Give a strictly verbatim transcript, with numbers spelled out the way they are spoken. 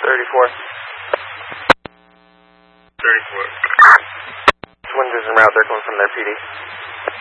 thirty-four. thirty-four. Swinders en route, they're coming from their P D.